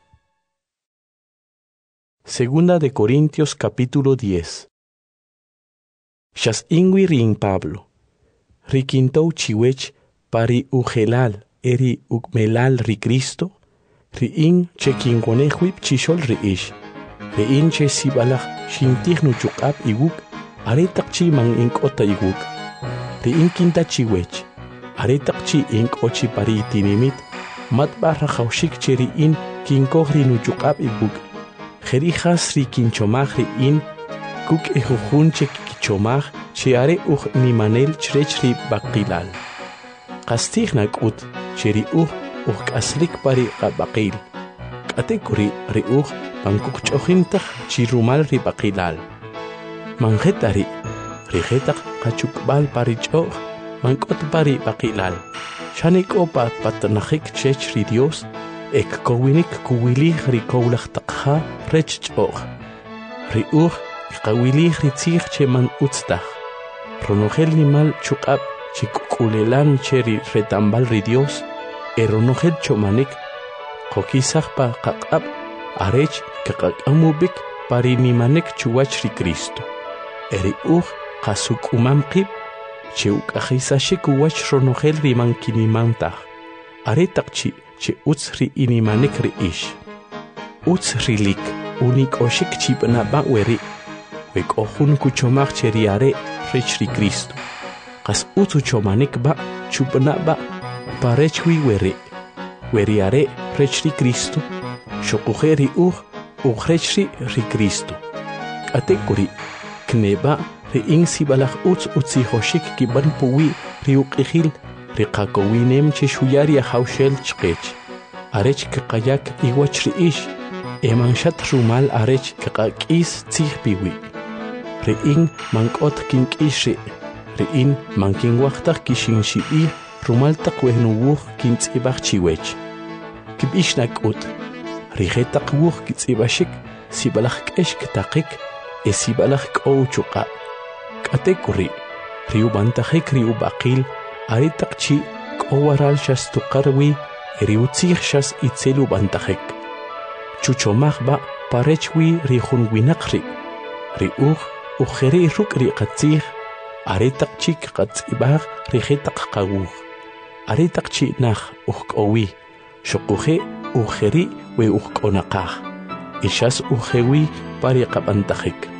Segunda de Corintios capítulo diez. Xas ingui rin Pablo. Rikintou chiwech pari ujelal eri ukmelal ri Cristo. Ri in che kingonejwip chishol ri ish. Ri in che sibalaj shintij nu chukab iguk aretak chi man inkota iguk. Ri in kinta chiwech. Aretak chi inkochi pari itinimit. Matba rajawshik che ri in kinkoj ri nu chukab iguk. Jerijas ri kinchomaj ri in kuk ejujun che kichomaj che are uj nimanel chrech ri baqilal. Qastij nak'ut che ri uj uj k'aslik pari qabaqil. K'atekuri ri uj pankukch'ojintaj chi rumal ri baqilal. Manjetari ri jetaq qachukbal pari ch'oj mank'ot pari baqilal. Shanik'o pa patanajik chech ri Dios ek kowinik kuwilij ri kowlaj taqja rech ch'oj. Ri uj qawilij ri tzij che man utztaj. Ronojel nimal chuq'ab chi kuk'ulelan che ri retambal ri Dios e ronojel chomanik qokisaj pa qaq'ab arech kaqak'amubik pari nimanek chuwach ri Cristo. E ri uj qasuk'umam qib che uk'ajisashik uwach ronojel ri mankinimantaj. Aretaq chi che utz ri inimanik ri ish. Utz rilik unik oshik chipnaba weri. Wek ojun kuchomaj che ri are rech ri Cristo. Qas utz uchomanik ba chupnaba parechwi weri. Weri are rech ri Cristo. Shokuje ri uj uj rech ri ri Cristo. K'atekuri kneba ri in sibalaj utz utzijoshik kiban puwi ri uq'ijil ri qakowinem che shuyar yajawxel chqech. Arech kaqayak iwach ri ish. Emanshat rumal arech kaqak'is tzij piwi. Ri in mank'ot kink'ix ri. Ri in mankinwajtaj kixinxib'ij rumal taq wejnuwuj kintz'ibaj chiwech. Kib'ix nak'ut. Ri jetaq wuj kitz'ibaxik sibalaj k'ex ktaqik e sibalaj k'ow chuq'ab. K'atekuri ri ubantajik ri ub'aqil aretaq chi k'owaral xas tuqarwi ri utzij xas itzel ubantajik. Chuchomaj ba parechwi ri jun winaq ri. Ri uj ujeri ruk' ri qatzij aretaq chi qatz'ibaj ri jetaq qawuj. Aretaq chi naj uj k'owi xoquje ujeri we uj k'onaqaj. E xas ujewi pari qab'antajik.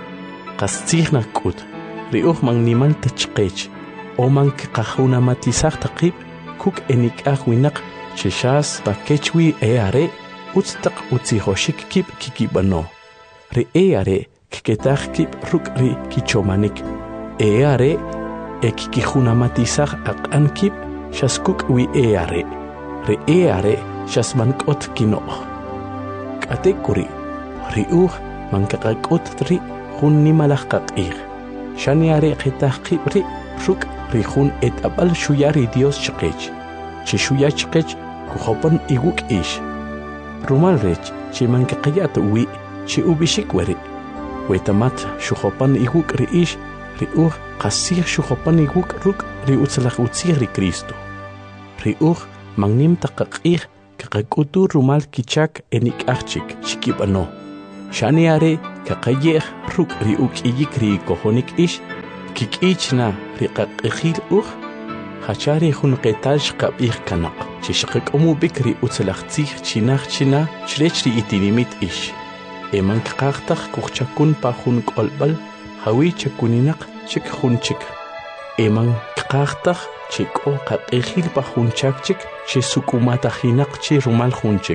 Qastzij nak'ut ri uj man nimal tachqech. O man kaqajunamatizaj taqib kuk enik'aj winaq che xas pakechwi e are utztaq utzijoshik kib kikibano. Ri e are kketaj kib ruk ri kichomanik. E are e kikijunamatizaj aq'an kib xas kuk wi e are. Ri e are xas mank'ot kino'j. K'atekuri ri uj man kaqak'ut ri jun nimalaj qaq'ij. Xani are qetaj kib ri ruk ri jun et'ab'al xuyar ri Dios chqech. Che xuya chqech kujopan iguk ish. Rumal rech che man kaqayat wi che ubishik weri. Wetamat xujopan iguk ri ish ri uj qasij xujopan iguk ruk ri utzlaj utzij ri Cristo. Ri uj man nim taqaq'ij kakakutu rumal kichak enik achik chikibano. Shani are kakayeh ruk ri ukiyik ri kohonik ish kikichna ri kakihil uch hachari hun qetal shqabih kanak chishqik omu bikri utzelachtich chinach china shrechri itinimit ish eman kakaktak kuchakun pa hun kolbal hawi chakuninak chik hun chik eman kakaktak chik o kakihil pa hun chak chik chisukumata hinak chi rumal hun chik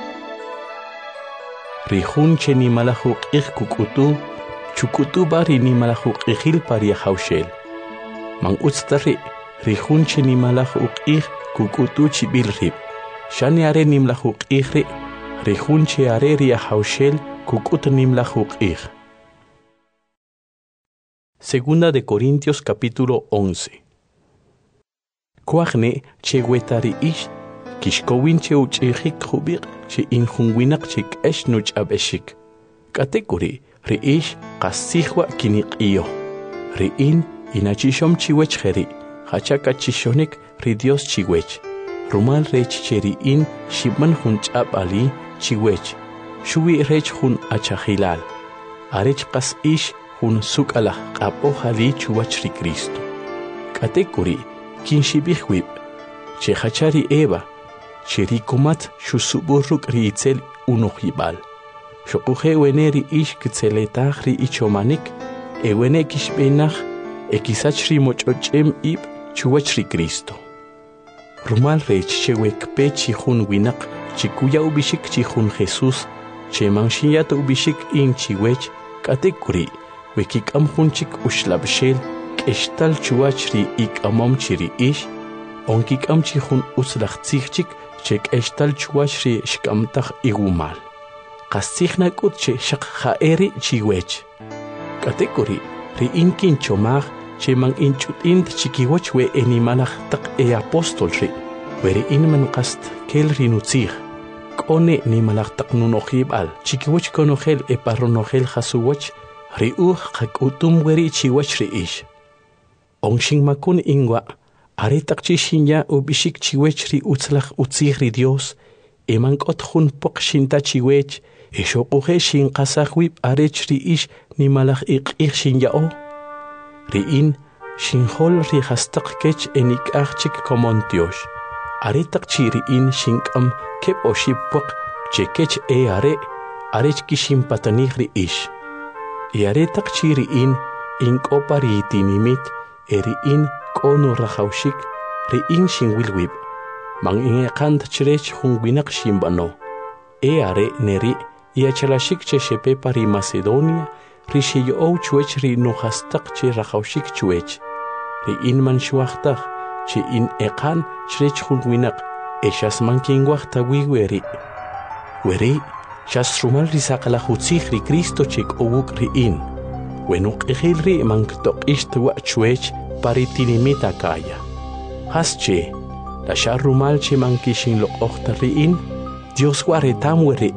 Rihun che ni malahuk ik kukutu, chukutu bari ni malahuk ikil paria haushel. Mang utstari, rihun che ni malahuk ik kukutu chibil rib. Shani are ni malahuk ikri, rihun che are ria haushel kukut ni malahuk ik. Segunda de Corintios capítulo once. Kuachne che wetari ish, kishkowin che uchihik hubik, che injunguinak chik esh nuch abeshik. Katekuri, riish kasihwa kinik iyo. Riin inachishom chiwech heri, hachaka chishonik ri Dios chiwech. Rumal rech che riin shibman hunch ab ali chiwech. Shuwi rech hun achahilal. Arech kas ish hun sukala kapo hali chuwach ri Kristo. Katekuri, kin shibihwib, che hachari eva, Cherikomat shusuburuk riitzel unohibal. Shokuhe weneri ish kitzeletach ri ichomanik, ewene kishbenach, ekisach ri mochochem ib chuwach ri Kristo. Rumal rech chewek pe chihun winak, chikuya ubishik chihun Jesus, chemanshinyat ubishik in chiwech, katekuri, wekik amhunchik ushlabshel, keshtal chuwach ri ik amam chiri ish, onkik am chihun uslach tzikchik, Chek estal chuashri shkamtach igumal. Kasihna kutche shak haeri chiwech. Katekuri, ri inkin chomach, che mang inchut int chikiwach we enimalach tak e apostolri. Weri inman kast kel rinutzich. Kone nimalach tak nunohibal, chikiwach konohel e paronohel hasuwach, ri uh kak utum weri chiwach ri ish. Ongshing makun ingwa. Aretak chishinya ubishik chiwech ri utzlach utzich ri Dios, eman kot hun pok shinta chiwech, eshokuhe shin kasahwib arech ri ish ni malach ik ik shinya o. Ri in, shin hol ri hastak kech enik achik komontiosh. Aretak chi ri in shin kam kep o shipok, che kech e are, arech kishim patanih ri ish. E aretak chi ri in, ink opa ri itinimit, e ri in, Kono rahaushik, ri in shin wilwib. Mang inge kant chirech hunguinak shimbano. E are neri, ia chalashik che shepe pari Macedonia, ri shiyo ou chuech ri nuhastak che rahaushik chuech. Ri in man shuachtach, che in ekan chirech hunguinak, e shas man kingwachta wiweri. Weri, shas rumal ri sakala hutzich ri Kristo chek owuk ri in. Wenuk ejil ri man ktok ishtwa chuech, paritinimita kaya. Hasche, la sharumal che mankishin lo ochtariin, Dios guaretam weri.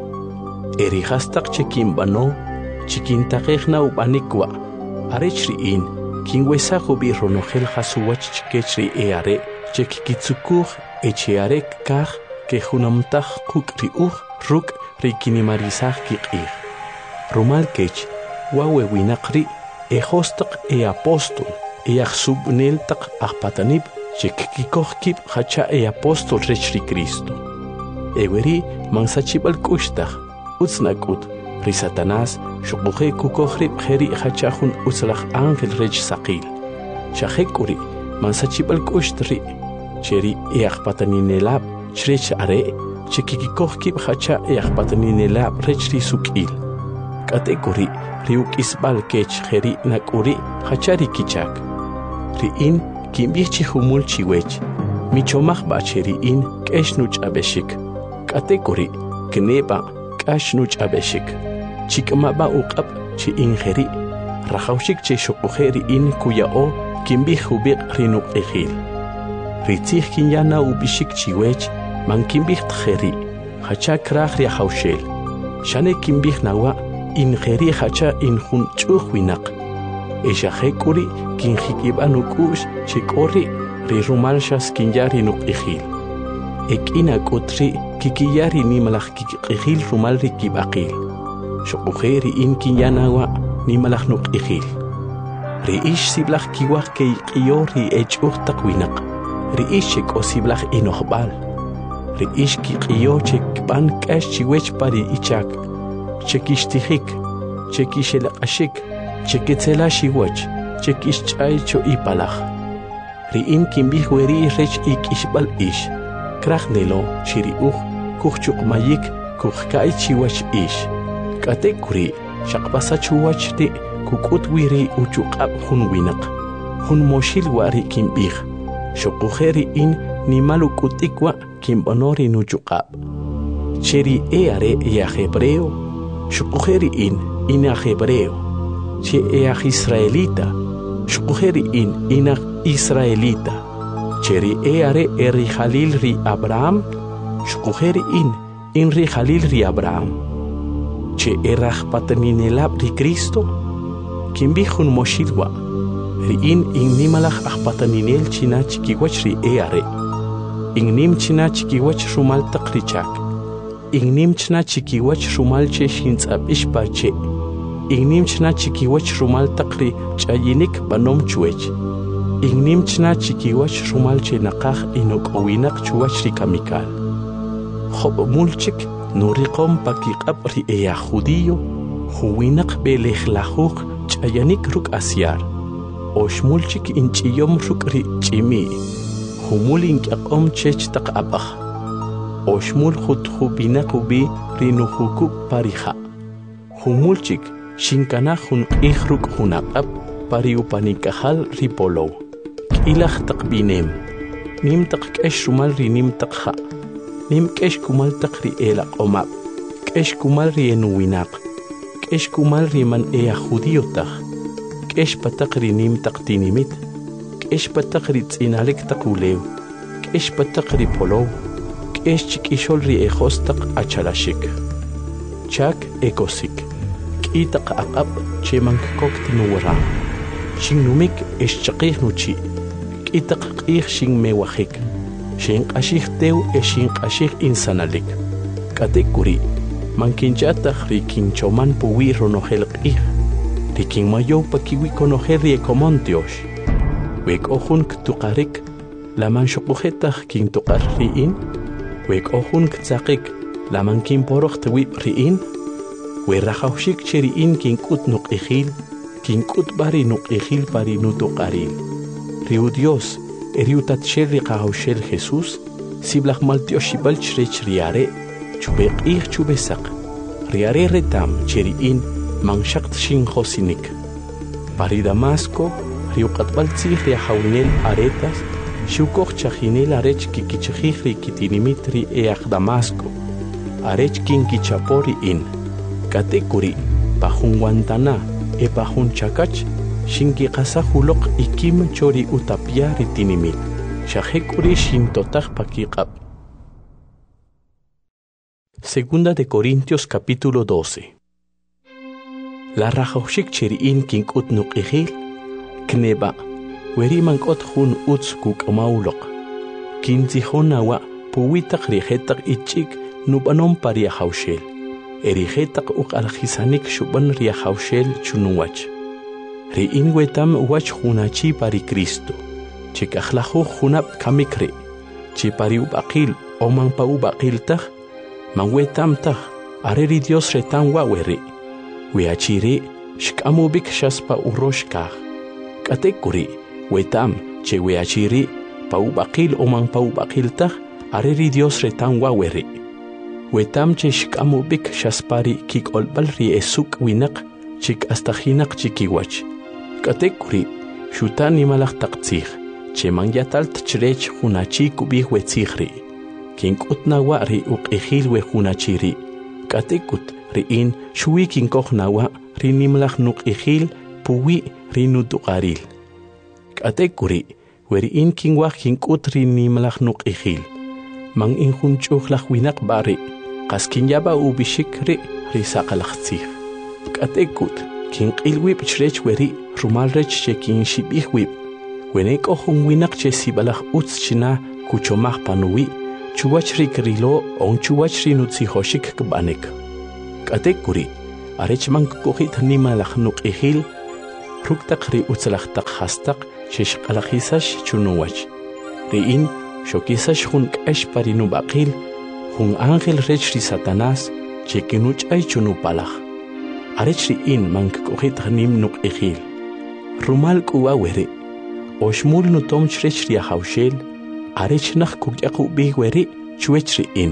Eri hastak che kimbano, chikintakechna ubanikwa, arechriin, kingwesajo birronohel hasuwach chikechri eare, chekikitsukuch echearek kach, que junamtach kukri uch, ruk rikinimarizach kikir. Rumal kech, wawe winakri, e hostak e apostol, e achsubnel tak achpatanib, chekikikohkip hacha e apostol rechri Kristo. Eweri mansachibal kushtach, utsnakut, ri Satanás, shukuhe kukohrib heri hachahun utslach angel rech sakil. Shahekuri, mansachibal kushtri, cheri e achpataninelab, chrech are, chekikikohkip hacha e achpataninelab rechri sukil. Katekuri, riuk isbal kech heri nakuri, hachari kichak. Riin kimbichi humul chiwech, michomach bacheri in keshnuch abeshik. Katekuri, kneba kashnuch abeshik. Chikmaba uqab chi ingeri, rahaushik che shokuheri in kuyao kimbih hubik rinuk ejil. Ritzich kinyana ubishik chiwech, man kimbih tjeri, hacha krach riahaushel. Shane kimbih nawa, ingeri hacha injun chuhwinak. Eshahekuri kinjikib anukush chikori rirumalshas kinyari nuk ijil. ek'ina k'utri kikiyari nimalaj kikq'ijil rumal ri kib'aqil xoq'uje ri'in kinyanawa nimalaj nuq'ijil ri'ix siblaj kiwaj keyq'iyo ri ech'uj taq winaq ri'ix chek'o siblaj inojb'al ri'ix kiq'iyo chekb'an k'ax chiwech pari ichak chekixtijik chekixelaq'axik cheketzela xiwach chekixch'ay cho ipalaj ri'in kinb'ij weri rech ik'ixb'al ix kraj nelo chiri'uj kujchuqmayik kujka'y chiwach ix k'ate kuri xaqpasa chuwach ri kuk'ut wiri uchuq'ab' jun winaq jun moxil wa ri kinb'ij xoquje ri'in nimal uk'utik wa kinb'ono ri nuchuq'ab' cheri e are eaj hebreo xoquje ri'in inaj hebreo che eaj israelita xoquje ri'in inaj israelita cheri e are eri jalil ri Abraham xoquje ri'in in ri jalil ri Abraham che eraj pataninelab ri Cristo kinb'ij jun moxil wa ri'in in nimalaj ajpataninel china chikiwach ri e are innim china chikiwach rumal taq richak innim china chikiwach rumal che xintz'ab'ix parche innim china chikiwach rumal taq ri ch'ayinik b'anom chuwech innim china chikiwach rumal che naqaj inok'owinaq chuwach ri kamikal job'mulchik nuriqom pakiq'ab' ri eaj judío juwinaq belejlajuj ch'ayanik ruk' asyar oxmulchik inch'iyom ruk' ri ch'imi humul ink'aq'om chech taq ab'aj oxmul jutjubinaq ubi ri nujukub' parija humulchik xinkanaj jun q'ij ruk' jun aq'ab' pari upanikajal ri polow k'ilaj taq b'inem nim taq k'ex rumal ri nim taq ja' nim k'ex kumal taq ri elaq'omab' k'ex kumal ri enuwinaq k'ex kumal ri man eaj judío taj k'ex pataq ri nim taq tinimit k'ex pataq ri tz'inalik taq ulew k'ex pataq ri polow k'ex chik'ixol ri ejos taq achalaxik chak ekosik k'i taq aq'ab' che mankokt nuwram xinnumik exchaqij nuchi' k'i taq q'ij xinmewajik xinq'axij tew e xinq'axij insanalik k'ate kuri mankinch'ataj ri kinchoman puwi ronojel q'ij ri kinmayow pakiwi konojel ri ekomon Dios wek'o jun ktuqarik laman xoq'ujetaj kintuqar ri'in wek'o jun ktzaqik laman kinporoj tewib' ri'in we rajawxik che ri'in kink'ut nuq'ijil kink'utb'aj ri nuq'ijil pari nutuq'aril riu Dios eriu tatxel ri qajawxel Jesús siblaj maltioxib'al chrech ri are chube q'ij chube saq ri are retam che ri'in manxaqt xinjosinik pari Damasco riu q'atb'al tzij ri ajawinel aretas xiwkoj chajinel arech kikichijij ri kitinimit ri eaj Damasco arech kinkichapo ri'in k'ate kuri pa jun wantana e pa jun chakach xinkiqasaj uloq ikim cho ri utapya ri tinimit xaje k'uri xintotaj pakiq'ab' Segunda de Corintios capítulo doce. La rajawxik che ri'in kink'ut nuq'ijil kneba weri mank'ot jun utz kuk'amawloq kintzijon nawa puwi taq rije taq ich'ik nub'anom pa riajawxel erije taq uq'aljisanik xub'an riajawxel chunuwach ri'in wetam wach junachi pari Cristo che k'ajlajuj junab' kamik ri' che pari ub'aqil o man pa ub'aqil taj man wetam taj are ri Dios retam wa weri we achi ri' xk'amub'ik xaspa urox kaj k'ate kuri wetam che we achi ri' pa ub'aqil o man pa ub'aqil taj are ri Dios retam wa weri wetam che xk'amub'ik xaspari kik'olb'al ri esuk' winaq che k'astajinaq chikiwach k'ate kuri xutan nimalaj taq tzij che man yatalt chrech junachi kub'ij we tzij ri' kink'ut nawa ri uq'ijil we junachi ri' k'ate kut ri'in xuwi kinkoj nawa ri nimalaj nuq'ijil puwi ri nutuq'aril k'ate kuri we ri'in kinwaj kink'ut ri nimalaj nuq'ijil man injunch'uj laj winaq b'a ri' qas kinyaba ub'ixik ri' ri saqalaj tzij k'ate kut kinq'il wib' chrech we ri' rumal rech che kinxib'ij wib' we ne k'o jun winaq che sib'alaj utz china kuchomaj panuwi chuwachri krilo on chuwachri nutzihoshik kbanek. Katekuri, arechman kukuhit nimalach nuk ihil, ruktak ri utzalachtak hastak, shish alachisash chunuwach. Riin, shokisash hun kesh parinubakil, hun angel rechri Satanás, chekinuch ay chunupalach. Arechri in man kukuhit nim nuk ihil. Rumal kuwawere, oshmul nutom chrechri ahaushel, arechnach kukyaku bigwere, chuechri in.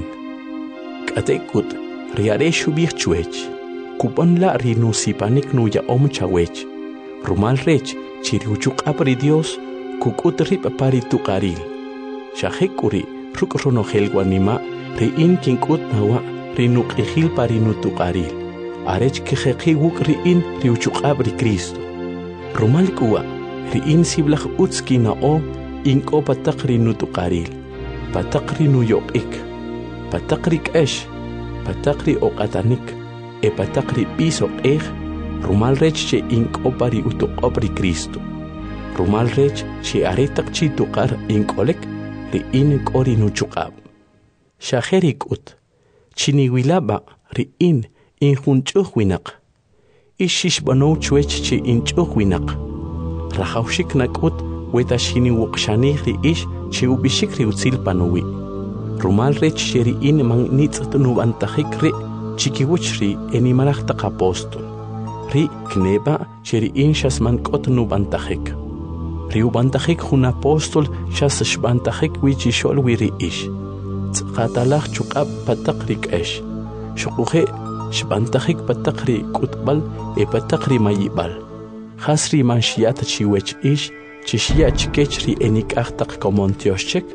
Katekut, riare shubich chuech, kupon la rinusipanik nuya om chawech. Rumal rech, chiriuchuk apri Dios, kukut rip pari tukaril. Shahekuri, ruk ronogel guanima, riin kinkut nawa, rinuk ihil pari nutukaril. Arech kiheki wuk riin riuchuk apri Cristo. Rumal kuwa, riin siblach utski na o, inko patakri nutukaril. Patakri nuyok ik. Patakri kesh. Patakri okatanik. E patakri piso eg. Rumal rech che inko pari utukopri Cristo. Rumal rech che aretak chi tukar inkolek, riin kori nuchukab. Shaherik ut. Chiniwilaba riin injunchuch winak. Ishish bano chuech che inchuch winak. Rahaushik nakut weta shini wukshani ri ish che ubishik ri utzil panuwi. Rumal rech sheri in man nitz nubantahik ri chikiwuch ri enimalachtak apostol. Ri kneba sheri in shas man kot nubantahik. Ri ubantahik hun apostol shas shbantahik wichishol wiri ish. Tzqatalach chukab patak rik ish. Shukuhe shbantahik patakri kutbal e patakri mayibal. Hasri man shiata chiwech ish, chishia chikechri enik achtak komontioshchek.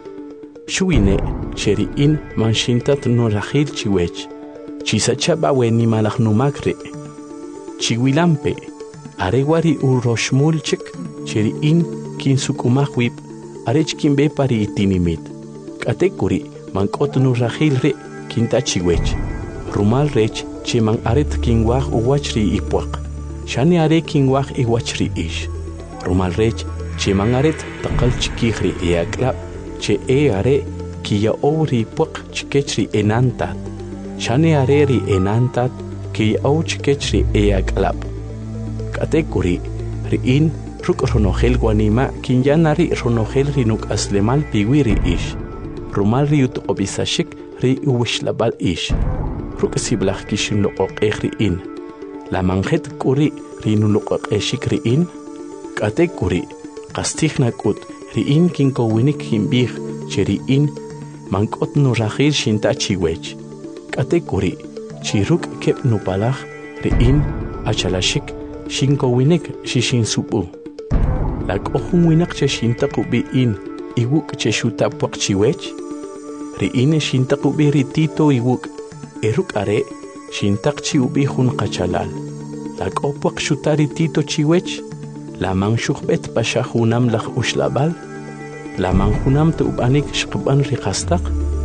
Shuine, cheri in man shintat no rahil chiwech. Chisachaba weni malach numakre. Chiwilampe, arewari uroshmulchek, cheri in kinsukumahwip, arech kimbe pari itinimit. Katekuri, man kot no rahil re, kinta chiwech. Rumal rech, che man aret kingwah uwachri ipuak. Shani are kingwah iwachri ish. Rumal rech, che man aret takal chikihri eaklap, che e are kia ori puak chikechri enantat. Shani are ri enantat, kia o chikechri eaklap. Katekuri, riin ruk ronogel guanima, kinyanari ronogel rinuk aslemal piwiri ish. Rumal riut obisashik ri uwishlabal ish. Ruk siblach kishin lo okehri in. La manjet kuri rinu lo okeshik ri in. Kate kuri kastih nakut riin kinko winik himbih cheri in mankot no rahir shinta chiwech. Kate kuri chiruk kep no palach riin achalashik shinko winik shishin supu. La kohun winak che shinta kubi in iwuk che shuta puak chiwech. Riin shinta kubi ritito iwuk. Eruk are, shintak chi ubi hun kachalal. Lag opak shutari tito chiwech, la mang shukbet pasha hunam lach ushlabal, la mang hunam te ubanik shkban rikastak,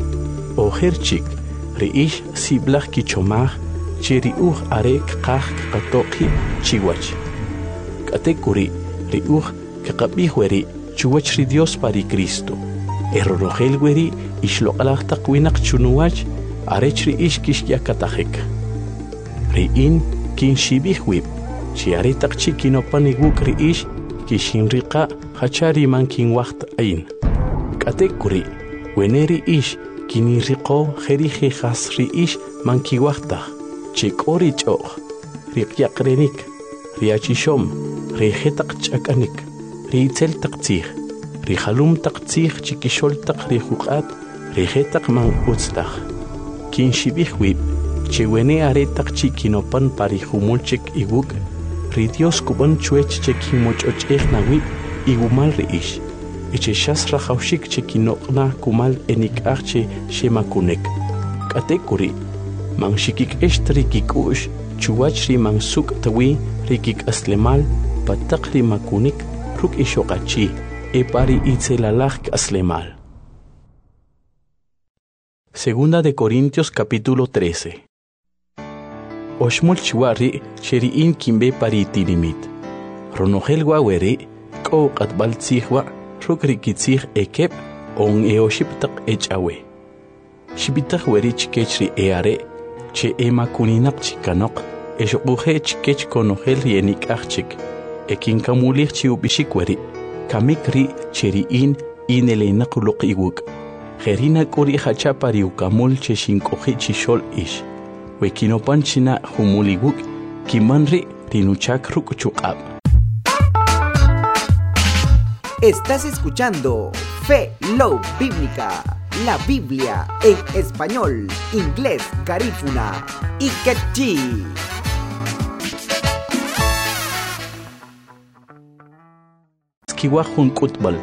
o herchik, riish siblach kichomach, chiriuch are kakach katoki chiwach. Katekuri, riuch kakabihweri, chiwach ri Dios pari Cristo. Erorogel weri, ishlok winak chunuwach, arechri ish kishya katahek. Riin kin shibihwib, chi aretak chi kinopaniguk ri ish kishin rika hachari man kin wacht ain. Katekuri, weneri ish kini riko jerihe has ri ish man ki wachtah, chik ori choch, rikyak renik, riachishom, rihetak chakanik, riitzel taktzih, rihalum taktzih chikishol tak rihukat, rihetak man utstach. Kin shibihwib, che wene aretak chikinopan parijumulchek iwuk, ri Dios kuban chuech chekin mochochech nawib, igumal reish, eche shas rajaushik chekinokna kumal enik arche shemakunek. Katekuri, man shikik eshtri kikush, chuachri man suk tawi, rikik aslemal, patakri makunik, ruk ishokachi, e pari itzelalach aslemal. Segunda de Corintios capítulo trece. Oshmul chiwari sheriin kimbe pari tirimit. Ronogel waweri ko katbal tzihwa rukri kitzih ekep on eoshiptak echawe. Shibitaq werich kechri eare, che ema kuninaq chikanok, eshuquhe chikech konogel rienik achik, ekin kamulich chi ubishik weri, kamikri cheriin inelenaq luq iwuk. Gerina kuri hachapari ukamul che shinkoji chishol ish. Wekinopan china humuliwuk, kimanri rinuchak rukuchukab. Estás escuchando Fe Love Bíblica, la Biblia en español, inglés, garífuna y quechí. Skiwahun kutbal.